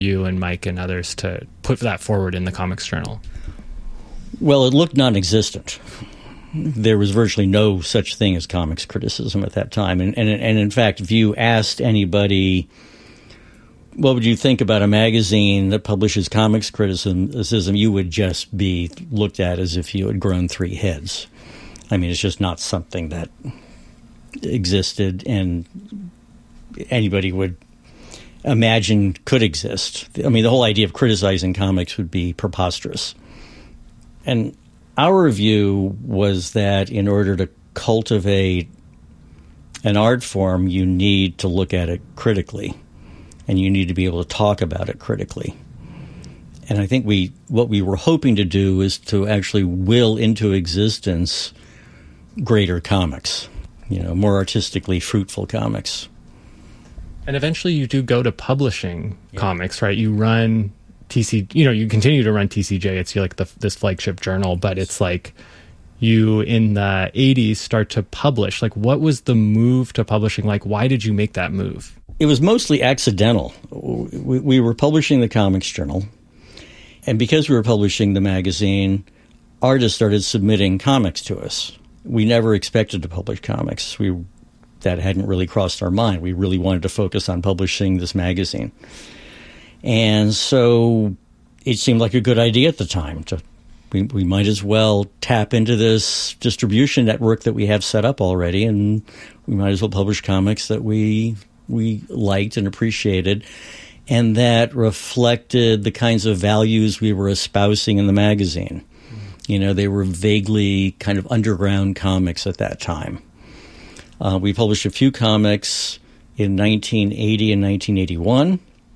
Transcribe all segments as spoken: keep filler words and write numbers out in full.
you and Mike and others to put that forward in the Comics Journal? Well, it looked non-existent. There was virtually no such thing as comics criticism at that time. And, and, and in fact, if you asked anybody, what would you think about a magazine that publishes comics criticism, you would just be looked at as if you had grown three heads. I mean, it's just not something that existed and anybody would imagine could exist. I mean, the whole idea of criticizing comics would be preposterous. And our view was that in order to cultivate an art form, you need to look at it critically, and you need to be able to talk about it critically. And I think we what we were hoping to do is to actually will into existence greater comics, you know, more artistically fruitful comics. And eventually you do go to publishing yeah. comics, right? You run T C, you know, you continue to run T C J. It's like the, this flagship journal, but it's like you in the eighties start to publish. Like, what was the move to publishing? Like, why did you make that move? It was mostly accidental. We, we were publishing the Comics Journal, and because we were publishing the magazine, artists started submitting comics to us. We never expected to publish comics. We that hadn't really crossed our mind. We really wanted to focus on publishing this magazine. And so it seemed like a good idea at the time. To we, we might as well tap into this distribution network that we have set up already, and we might as well publish comics that we we liked and appreciated, and that reflected the kinds of values we were espousing in the magazine. You know, they were vaguely kind of underground comics at that time. Uh, we published a few comics in nineteen eighty and nineteen eighty-one.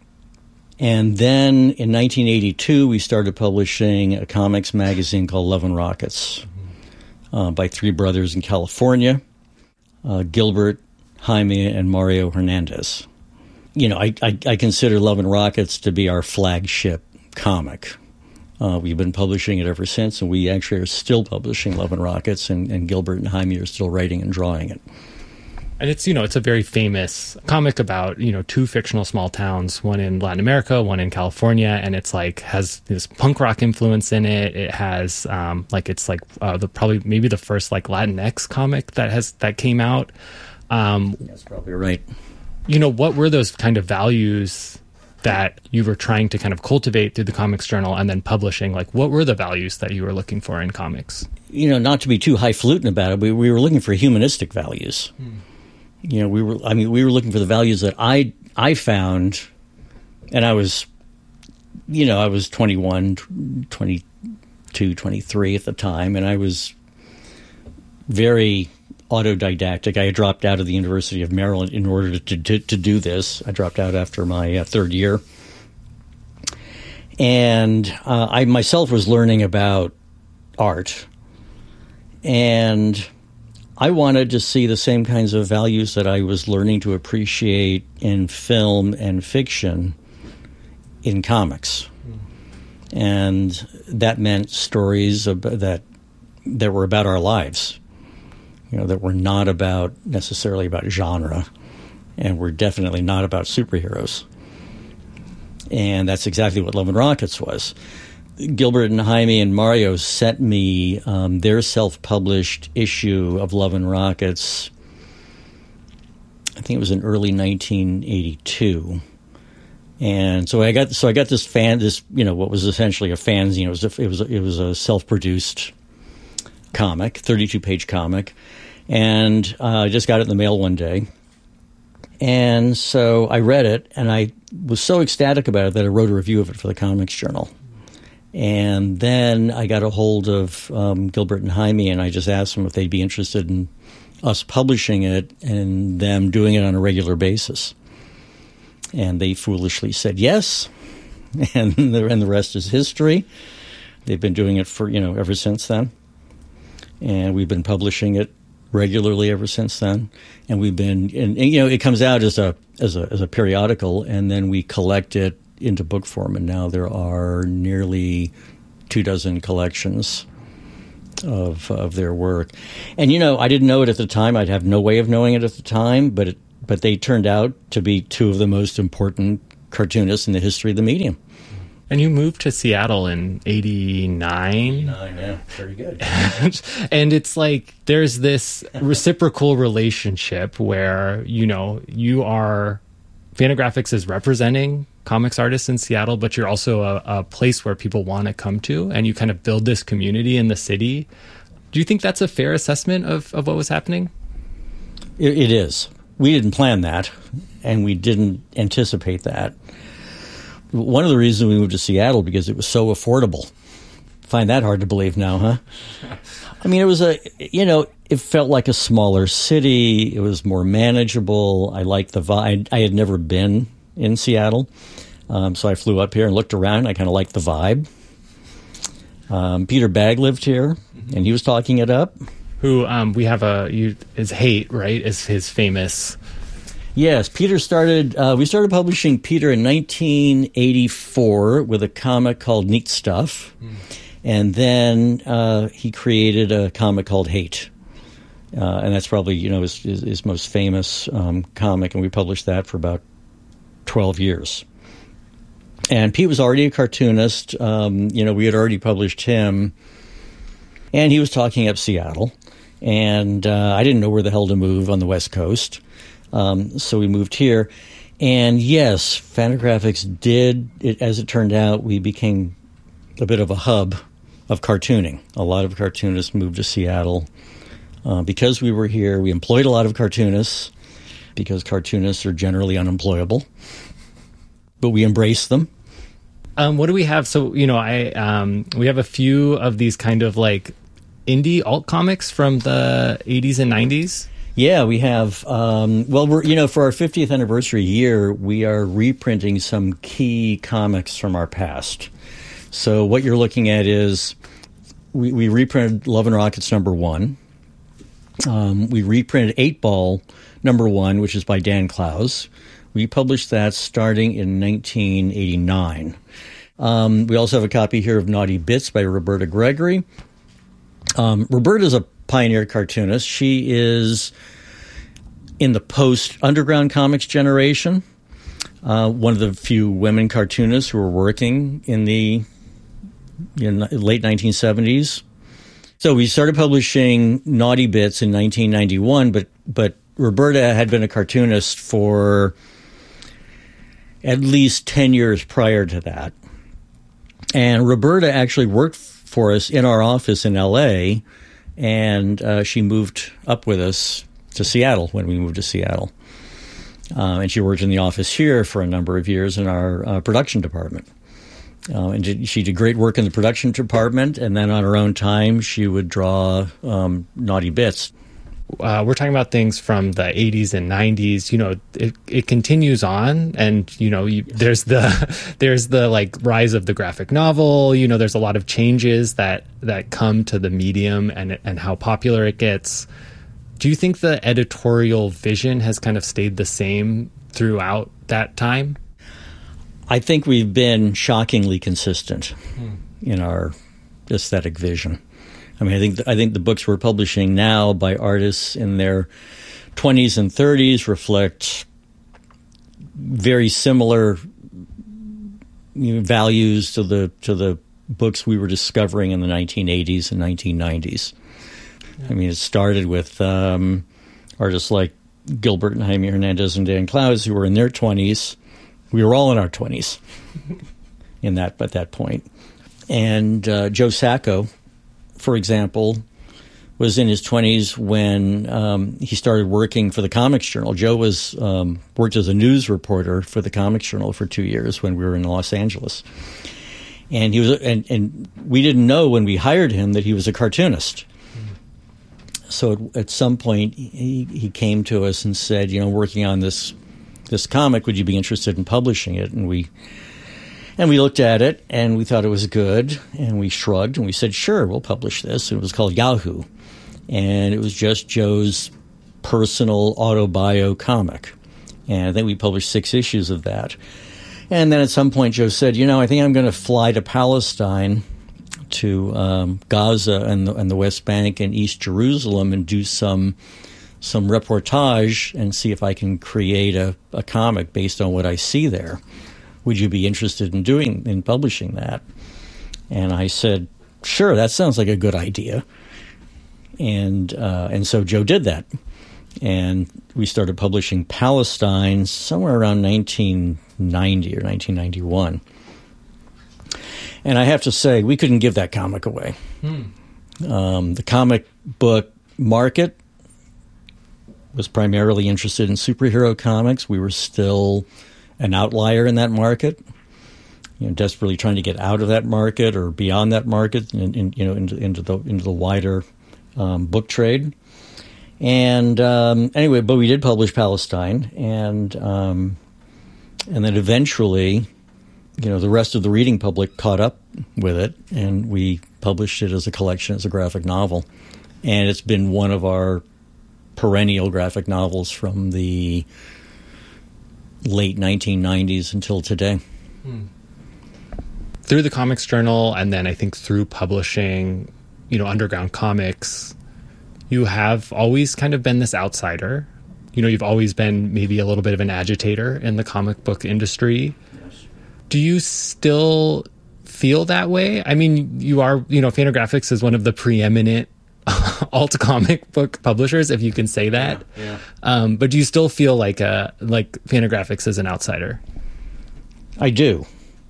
And then in nineteen eighty-two, we started publishing a comics magazine called Love and Rockets uh, by three brothers in California, uh, Gilbert, Jaime, and Mario Hernandez. You know, I, I, I consider Love and Rockets to be our flagship comic. Uh, we've been publishing it ever since, and we actually are still publishing Love and Rockets, and, and Gilbert and Jaime are still writing and drawing it. And it's, you know, it's a very famous comic about, you know, two fictional small towns, one in Latin America, one in California, and it's like has this punk rock influence in it. It has um, like it's like uh, the probably maybe the first like Latinx comic that has that came out. Um, That's probably right. You know, what were those kind of values that you were trying to kind of cultivate through the Comics Journal and then publishing? Like, what were the values that you were looking for in comics? You know, not to be too highfalutin about it, we, we were looking for humanistic values. Hmm. You know, we were, I mean, we were looking for the values that I, I found, and I was, you know, I was twenty-one, twenty-two, twenty-three at the time, and I was very autodidactic. I had dropped out of the University of Maryland in order to, to, to do this. I dropped out after my uh, third year. And uh, I myself was learning about art, and I wanted to see the same kinds of values that I was learning to appreciate in film and fiction in comics. Mm. And that meant stories about, that that were about our lives, you know, that were not about necessarily about genre, and were definitely not about superheroes. And that's exactly what Love and Rockets was. Gilbert and Jaime and Mario sent me um, their self-published issue of Love and Rockets. I think it was in early nineteen eighty-two, and so I got so I got this fan this you know what was essentially a fanzine. It was a, it was a, it was a self-produced comic, thirty-two page comic, and uh, I just got it in the mail one day, and so I read it, and I was so ecstatic about it that I wrote a review of it for the Comics Journal. And then I got a hold of um, Gilbert and Jaime, and I just asked them if they'd be interested in us publishing it and them doing it on a regular basis. And they foolishly said yes, and the, and the rest is history. They've been doing it for, you know, ever since then. And we've been publishing it regularly ever since then. And we've been, and, and you know, it comes out as a as a as a periodical, and then we collect it into book form, and now there are nearly two dozen collections of of their work. And you know, I didn't know it at the time. I'd have no way of knowing it at the time, but it, but they turned out to be two of the most important cartoonists in the history of the medium. And you moved to Seattle in eighty-nine? eighty-nine, yeah. Very good. And it's like there's this reciprocal relationship where, you know, you are... Fantagraphics is representing comics artists in Seattle, but you're also a, a place where people want to come to, and you kind of build this community in the city. Do you think that's a fair assessment of, of what was happening? It, it is. We didn't plan that, and we didn't anticipate that. One of the reasons we moved to Seattle because it was so affordable. Find that hard to believe now, huh? I mean, it was a, you know, it felt like a smaller city. It was more manageable. I liked the vibe. I had never been in Seattle, um, so I flew up here and looked around. I kind of liked the vibe. Um, Peter Bagg lived here, and he was talking it up. Who um, we have a, you, is Hate, right, is his famous... Yes, Peter started, uh, we started publishing Peter in nineteen eighty-four with a comic called Neat Stuff. Mm. And then uh, he created a comic called Hate. Uh, and that's probably, you know, his, his, his most famous um, comic. And we published that for about twelve years. And Pete was already a cartoonist. Um, you know, we had already published him. And he was talking up Seattle. And uh, I didn't know where the hell to move on the West Coast. Um, so we moved here. And yes, Fantagraphics did, it, as it turned out, we became a bit of a hub of cartooning. A lot of cartoonists moved to Seattle. Uh, because we were here, we employed a lot of cartoonists, because cartoonists are generally unemployable. But we embraced them. Um, what do we have? So, you know, I um, we have a few of these kind of like indie alt comics from the eighties and nineties. Yeah, we have. Um, well, we're you know for our fiftieth anniversary year, we are reprinting some key comics from our past. So what you're looking at is we, we reprinted Love and Rockets number one. Um, we reprinted Eight Ball number one, which is by Dan Clowes. We published that starting in nineteen eighty-nine. Um, we also have a copy here of Naughty Bits by Roberta Gregory. Um, Roberta's a pioneer cartoonist. She is in the post-underground comics generation, uh, one of the few women cartoonists who were working in the you know, late nineteen seventies. So we started publishing Naughty Bits in nineteen ninety-one, but but Roberta had been a cartoonist for at least ten years prior to that. And Roberta actually worked for us in our office in L A, and uh, she moved up with us to Seattle when we moved to Seattle. Uh, and she worked in the office here for a number of years in our uh, production department. Uh, and did, she did great work in the production department, and then on her own time, she would draw um, Naughty Bits. Uh, we're talking about things from the eighties and nineties. You know, it it continues on, and you know, you, there's the there's the like rise of the graphic novel. You know, there's a lot of changes that that come to the medium and and how popular it gets. Do you think the editorial vision has kind of stayed the same throughout that time? I think we've been shockingly consistent hmm. in our aesthetic vision. I mean, I think th- I think the books we're publishing now by artists in their twenties and thirties reflect very similar you know, values to the to the books we were discovering in the nineteen eighties and nineteen nineties. Yeah. I mean, it started with um, artists like Gilbert and Jaime Hernandez and Dan Clowes, who were in their twenties. We were all in our twenties in that at that point. And uh, Joe Sacco, for example, was in his twenties when um, he started working for the Comics Journal. Joe was um, worked as a news reporter for the Comics Journal for two years when we were in Los Angeles. And he was, and, and we didn't know when we hired him that he was a cartoonist. Mm. So at, at some point, he, he came to us and said, you know, working on this this comic, would you be interested in publishing it? And we and we looked at it, and we thought it was good, and we shrugged, and we said, sure, we'll publish this. And it was called Yahoo, and it was just Joe's personal autobio comic. And I think we published six issues of that. And then at some point, Joe said, you know, I think I'm going to fly to Palestine, to um, Gaza and the, and the West Bank and East Jerusalem, and do some some reportage and see if I can create a, a comic based on what I see there. would you be interested in doing, in publishing that? And I said, sure, that sounds like a good idea. And uh, and so Joe did that. And we started publishing Palestine somewhere around nineteen ninety or nineteen ninety-one. And I have to say, we couldn't give that comic away. Hmm. Um, the comic book market was primarily interested in superhero comics. We were still an outlier in that market, you know, desperately trying to get out of that market or beyond that market, and, and you know, into, into the into the wider um, book trade. And um, anyway, but we did publish Palestine, and um, and then eventually, you know, the rest of the reading public caught up with it, and we published it as a collection, as a graphic novel, and it's been one of our perennial graphic novels from the late nineteen nineties until today. Hmm. Through the Comics Journal, and then I think through publishing, you know, Underground Comics, you have always kind of been this outsider. You know, you've always been maybe a little bit of an agitator in the comic book industry. Yes. Do you still feel that way? I mean, you are, you know, Fantagraphics is one of the preeminent alt comic book publishers, if you can say that. Yeah, yeah. Um, but do you still feel like a, like Fantagraphics is an outsider? I do.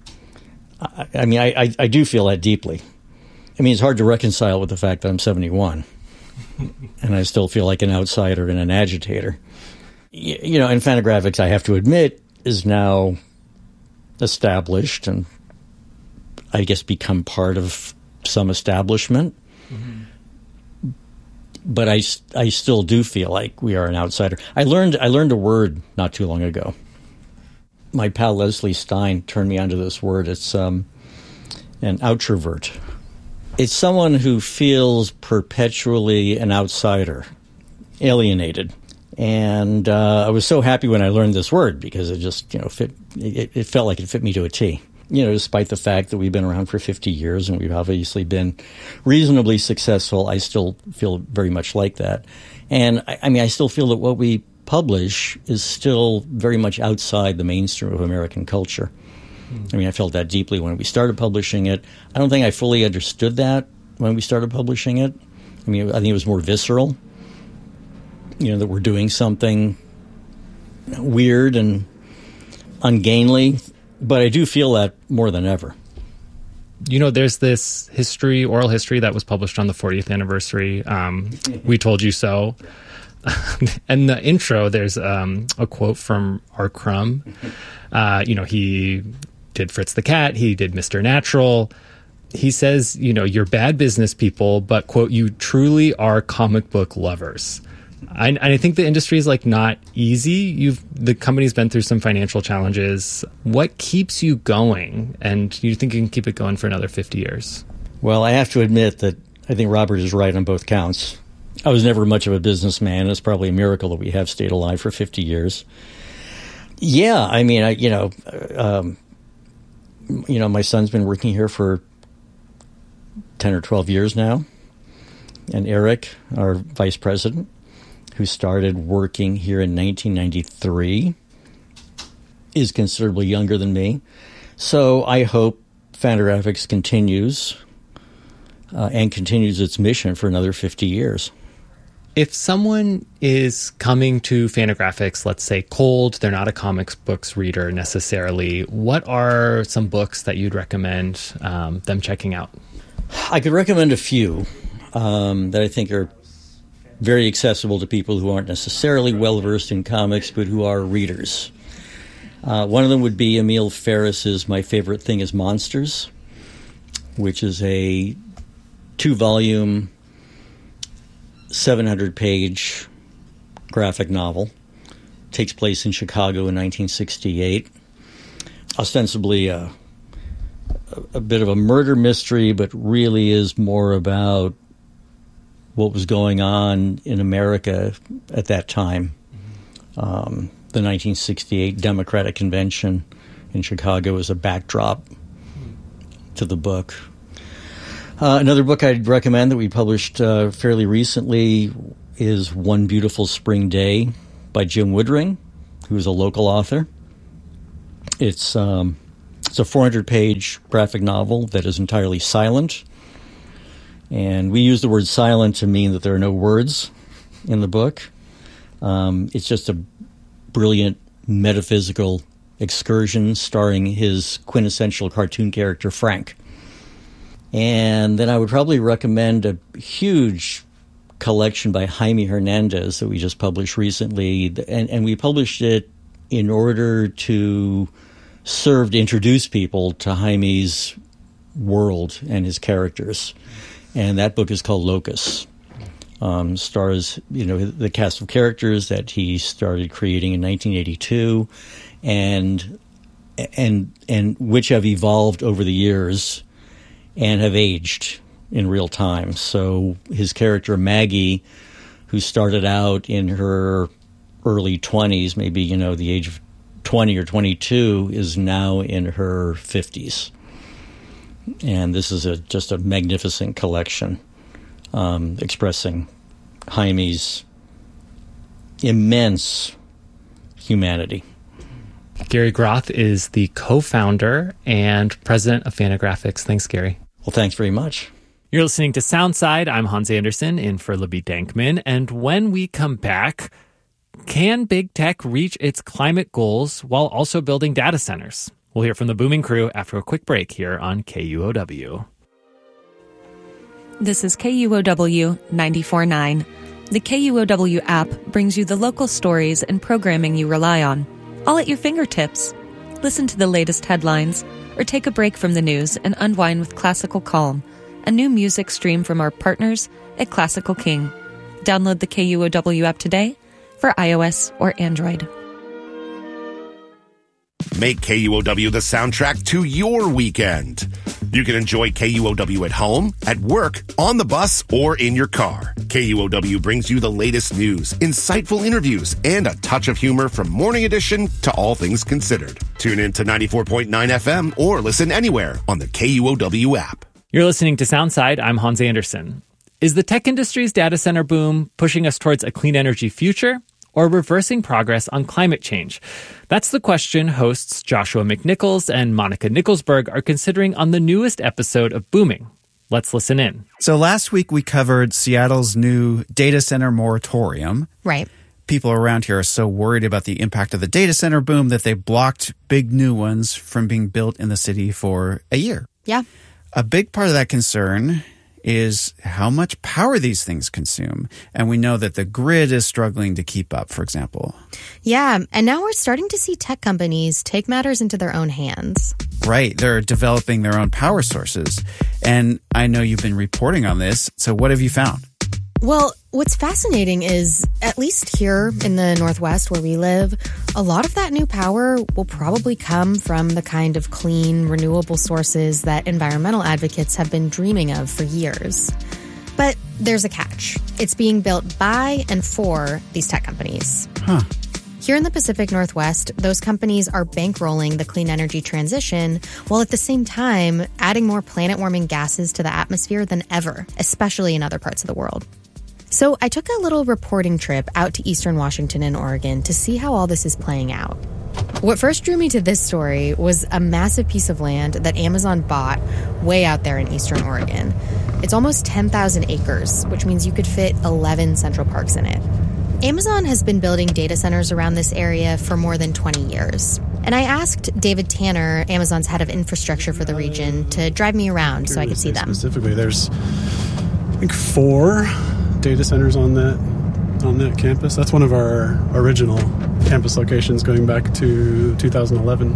I, I mean, I, I, I do feel that deeply. I mean, it's hard to reconcile with the fact that I'm seventy-one. And I still feel like an outsider and an agitator. You, you know, and Fantagraphics, I have to admit, is now established and I guess become part of some establishment. Mm-hmm. But I, I still do feel like we are an outsider. I learned I learned a word not too long ago. My pal Leslie Stein turned me onto this word. It's um, an outrovert. It's someone who feels perpetually an outsider, alienated. And uh, I was so happy when I learned this word because it just, you know, fit. It, it felt like it fit me to a T. You know, despite the fact that we've been around for fifty years and we've obviously been reasonably successful, I still feel very much like that. And I, I mean, I still feel that what we publish is still very much outside the mainstream of American culture. I mean, I felt that deeply when we started publishing it. I don't think I fully understood that when we started publishing it. I mean, I think it was more visceral, you know, that we're doing something weird and ungainly. But I do feel that more than ever. You know, there's this history, oral history that was published on the fortieth anniversary. Um, We Told You So. And the intro, there's um, a quote from R. Crumb. Uh, you know, he did Fritz the Cat. He did Mister Natural. He says, you know, you're bad business people, but, quote, you truly are comic book lovers. I, and I think the industry is, like, not easy. You've the company's been through some financial challenges. What keeps you going? And you think you can keep it going for another fifty years? Well, I have to admit that I think Robert is right on both counts. I was never much of a businessman. It's probably a miracle that we have stayed alive for fifty years. Yeah, I mean, I you know, um, you know, my son's been working here for ten or twelve years now, and Eric, our vice president, who started working here in nineteen ninety-three, is considerably younger than me. So I hope Fantagraphics continues uh, and continues its mission for another fifty years. If someone is coming to Fantagraphics, let's say cold, they're not a comics books reader necessarily, what are some books that you'd recommend um, them checking out? I could recommend a few um, that I think are very accessible to people who aren't necessarily well-versed in comics, but who are readers. Uh, one of them would be Emil Ferris's My Favorite Thing is Monsters, which is a two-volume, seven hundred page graphic novel. Takes place in Chicago in nineteen sixty-eight. Ostensibly a, a, a bit of a murder mystery, but really is more about what was going on in America at that time. Mm-hmm. Um, the nineteen sixty-eight Democratic Convention in Chicago is a backdrop to the book. Uh, another book I'd recommend that we published uh, fairly recently is One Beautiful Spring Day by Jim Woodring, who's a local author. It's um, It's a four hundred page graphic novel that is entirely silent. And we use the word silent to mean that there are no words in the book. Um, it's just a brilliant metaphysical excursion starring his quintessential cartoon character, Frank. And then I would probably recommend a huge collection by Jaime Hernandez that we just published recently. And, and we published it in order to serve to introduce people to Jaime's world and his characters. And that book is called Locus. Um, stars, you know, the cast of characters that he started creating in nineteen eighty-two, and and and which have evolved over the years and have aged in real time. So his character Maggie, who started out in her early twenties, maybe, you know, the age of twenty or twenty-two, is now in her fifties. And this is a just a magnificent collection um, expressing Jaime's immense humanity. Gary Groth is the co-founder and president of Fantagraphics. Thanks, Gary. Well, thanks very much. You're listening to Soundside. I'm Hans Anderson, in for Libby Dankman. And when we come back, can big tech reach its climate goals while also building data centers? We'll hear from the booming crew after a quick break here on K U O W. This is K U O W ninety-four point nine. The K U O W app brings you the local stories and programming you rely on, all at your fingertips. Listen to the latest headlines, or take a break from the news and unwind with Classical Calm, a new music stream from our partners at Classical King. Download the K U O W app today for iOS or Android. Make K U O W the soundtrack to your weekend. You can enjoy K U O W at home, at work, on the bus, or in your car. K U O W brings you the latest news, insightful interviews, and a touch of humor from Morning Edition to All Things Considered. Tune in to ninety-four point nine F M or listen anywhere on the K U O W app. You're listening to Soundside. I'm Hans Anderson. Is the tech industry's data center boom pushing us towards a clean energy future, or reversing progress on climate change? That's the question hosts Joshua McNichols and Monica Nicholsberg are considering on the newest episode of Booming. Let's listen in. So last week we covered Seattle's new data center moratorium. Right. People around here are so worried about the impact of the data center boom that they blocked big new ones from being built in the city for a year. Yeah. A big part of that concern is how much power these things consume. And we know that the grid is struggling to keep up, for example. Yeah, and now we're starting to see tech companies take matters into their own hands. Right, they're developing their own power sources. And I know you've been reporting on this, so what have you found? Well, what's fascinating is, at least here in the Northwest where we live, a lot of that new power will probably come from the kind of clean, renewable sources that environmental advocates have been dreaming of for years. But there's a catch. It's being built by and for these tech companies. Huh. Here in the Pacific Northwest, those companies are bankrolling the clean energy transition while at the same time adding more planet-warming gases to the atmosphere than ever, especially in other parts of the world. So I took a little reporting trip out to Eastern Washington and Oregon to see how all this is playing out. What first drew me to this story was a massive piece of land that Amazon bought way out there in Eastern Oregon. It's almost ten thousand acres, which means you could fit eleven Central Parks in it. Amazon has been building data centers around this area for more than twenty years. And I asked David Tanner, Amazon's head of infrastructure for the region, to drive me around so I could see them. Specifically, there's, I think, four data centers on that on that campus. That's one of our original campus locations going back to two thousand eleven.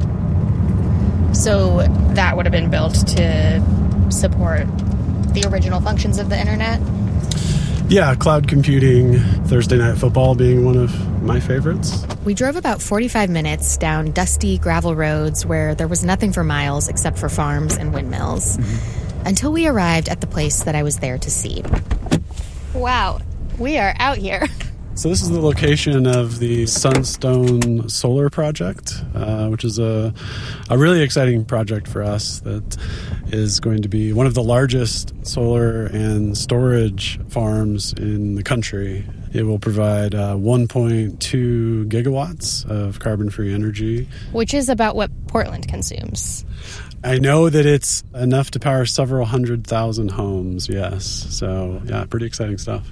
So that would have been built to support the original functions of the internet? Yeah, cloud computing, Thursday Night Football being one of my favorites. We drove about forty-five minutes down dusty gravel roads where there was nothing for miles except for farms and windmills, mm-hmm. until we arrived at the place that I was there to see. Wow, we are out here. So this is the location of the Sunstone Solar Project, uh, which is a, a really exciting project for us that is going to be one of the largest solar and storage farms in the country. It will provide uh, one point two gigawatts of carbon-free energy. Which is about what Portland consumes. I know that it's enough to power several hundred thousand homes, yes. So, yeah, pretty exciting stuff.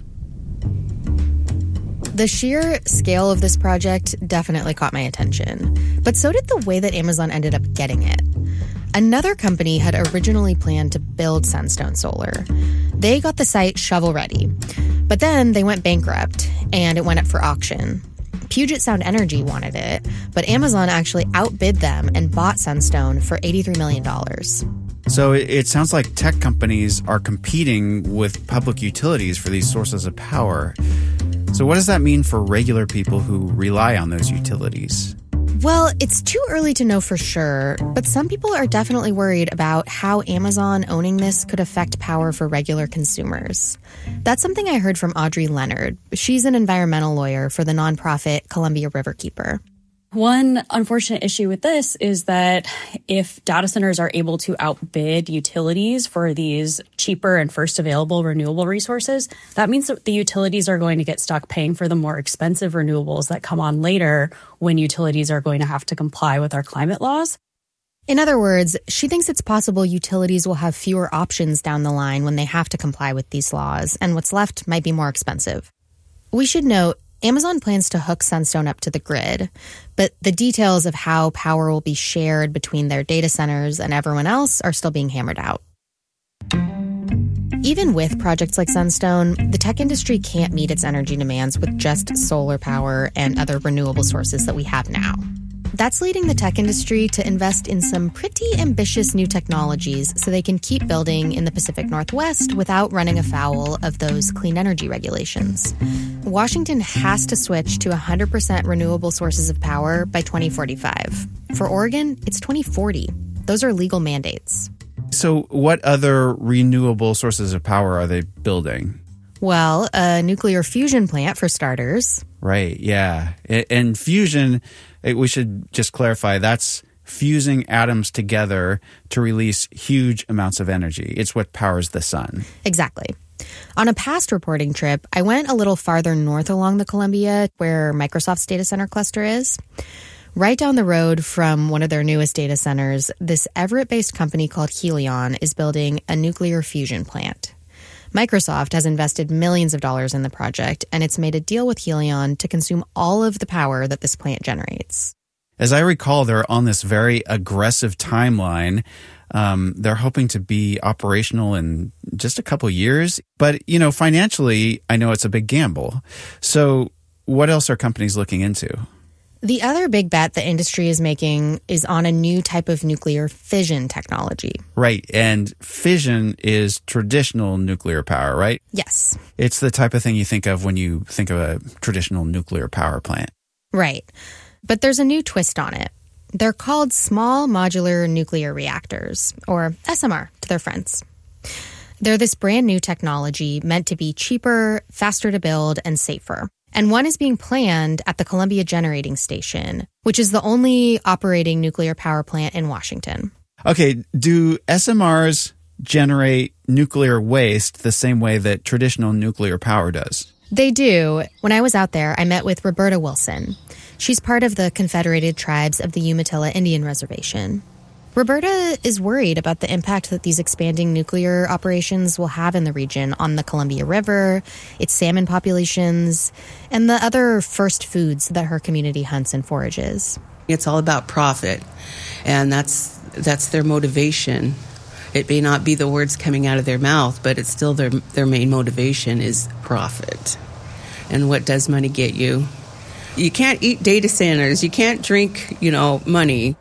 The sheer scale of this project definitely caught my attention, but so did the way that Amazon ended up getting it. Another company had originally planned to build Sunstone Solar. They got the site shovel-ready, but then they went bankrupt, and it went up for auction. Puget Sound Energy wanted it, but Amazon actually outbid them and bought Sunstone for eighty-three million dollars. So it, it sounds like tech companies are competing with public utilities for these sources of power. So what does that mean for regular people who rely on those utilities? Well, it's too early to know for sure, but some people are definitely worried about how Amazon owning this could affect power for regular consumers. That's something I heard from Audrey Leonard. She's an environmental lawyer for the nonprofit Columbia Riverkeeper. One unfortunate issue with this is that if data centers are able to outbid utilities for these cheaper and first available renewable resources, that means that the utilities are going to get stuck paying for the more expensive renewables that come on later when utilities are going to have to comply with our climate laws. In other words, she thinks it's possible utilities will have fewer options down the line when they have to comply with these laws, and what's left might be more expensive. We should note, Amazon plans to hook Sunstone up to the grid, but the details of how power will be shared between their data centers and everyone else are still being hammered out. Even with projects like Sunstone, the tech industry can't meet its energy demands with just solar power and other renewable sources that we have now. That's leading the tech industry to invest in some pretty ambitious new technologies so they can keep building in the Pacific Northwest without running afoul of those clean energy regulations. Washington has to switch to one hundred percent renewable sources of power by twenty forty-five. For Oregon, it's twenty forty. Those are legal mandates. So what other renewable sources of power are they building? Well, a nuclear fusion plant for starters. Right, yeah. And fusion, we should just clarify, that's fusing atoms together to release huge amounts of energy. It's what powers the sun. Exactly. On a past reporting trip, I went a little farther north along the Columbia, where Microsoft's data center cluster is. Right down the road from one of their newest data centers, this Everett-based company called Helion is building a nuclear fusion plant. Microsoft has invested millions of dollars in the project, and it's made a deal with Helion to consume all of the power that this plant generates. As I recall, they're on this very aggressive timeline. Um, they're hoping to be operational in just a couple years. But, you know, financially, I know it's a big gamble. So what else are companies looking into? The other big bet the industry is making is on a new type of nuclear fission technology. Right. And fission is traditional nuclear power, right? Yes. It's the type of thing you think of when you think of a traditional nuclear power plant. Right. But there's a new twist on it. They're called small modular nuclear reactors, or S M R to their friends. They're this brand new technology meant to be cheaper, faster to build, and safer. And one is being planned at the Columbia Generating Station, which is the only operating nuclear power plant in Washington. Okay, do S M Rs generate nuclear waste the same way that traditional nuclear power does? They do. When I was out there, I met with Roberta Wilson. She's part of the Confederated Tribes of the Umatilla Indian Reservation. Roberta is worried about the impact that these expanding nuclear operations will have in the region on the Columbia River, its salmon populations, and the other first foods that her community hunts and forages. It's all about profit, and that's that's their motivation. It may not be the words coming out of their mouth, but it's still their their main motivation is profit. And what does money get you? You can't eat data centers. You can't drink, you know, money.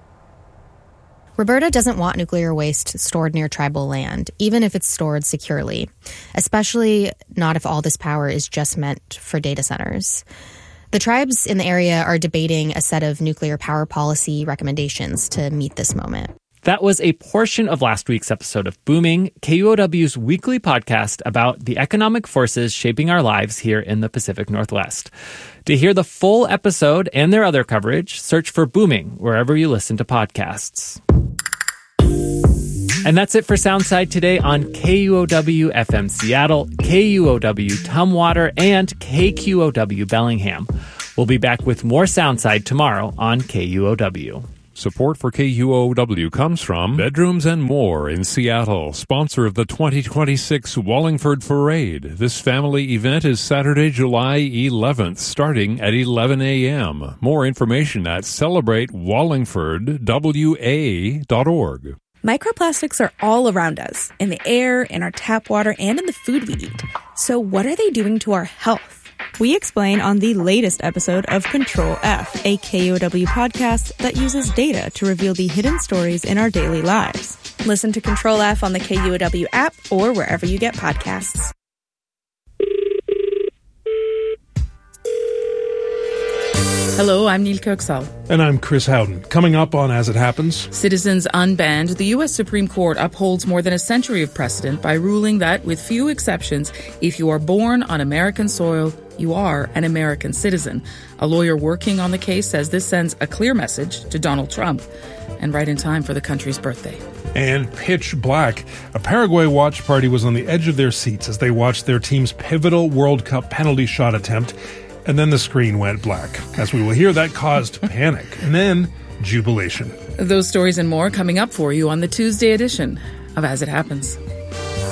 Roberta doesn't want nuclear waste stored near tribal land, even if it's stored securely, especially not if all this power is just meant for data centers. The tribes in the area are debating a set of nuclear power policy recommendations to meet this moment. That was a portion of last week's episode of Booming, K U O W's weekly podcast about the economic forces shaping our lives here in the Pacific Northwest. To hear the full episode and their other coverage, search for Booming wherever you listen to podcasts. And that's it for Soundside today on K U O W F M Seattle, K U O W Tumwater, and K Q O W Bellingham. We'll be back with more Soundside tomorrow on K U O W. Support for K U O W comes from Bedrooms and More in Seattle, sponsor of the twenty twenty-six Wallingford Parade. This family event is Saturday, July eleventh, starting at eleven a.m. More information at celebrate wallingford w a dot org. Microplastics are all around us, in the air, in our tap water, and in the food we eat. So what are they doing to our health? We explain on the latest episode of Control F, a K U O W podcast that uses data to reveal the hidden stories in our daily lives. Listen to Control F on the K U O W app or wherever you get podcasts. Hello, I'm Neil Kirksall. And I'm Chris Howden. Coming up on As It Happens. Citizens Unbanned, the U S Supreme Court upholds more than a century of precedent by ruling that, with few exceptions, if you are born on American soil, you are an American citizen. A lawyer working on the case says this sends a clear message to Donald Trump, and right in time for the country's birthday. And Pitch Black. A Paraguay watch party was on the edge of their seats as they watched their team's pivotal World Cup penalty shot attempt. And then the screen went black. As we will hear, that caused panic. And then jubilation. Those stories and more coming up for you on the Tuesday edition of As It Happens.